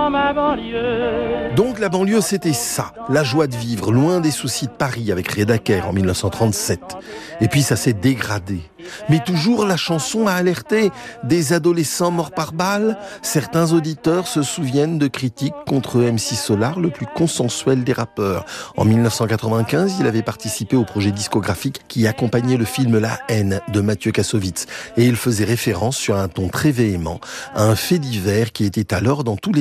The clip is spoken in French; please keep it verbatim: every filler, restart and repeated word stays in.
dans ma banlieue. Donc la banlieue, c'était ça, la joie de vivre, loin des soucis de Paris avec Reda Kerr en mille neuf cent trente-sept. Et puis ça s'est dégradé. Mais toujours la chanson a alerté des adolescents morts par balle. Certains auditeurs se souviennent de critiques contre M C Solar, le plus consensuel des rappeurs. En mille neuf cent quatre-vingt-quinze, il avait participé au projet discographique qui accompagnait le film La haine de Mathieu Kassovitz. Et il faisait référence sur un ton très véhément à un fait divers qui était alors dans tous les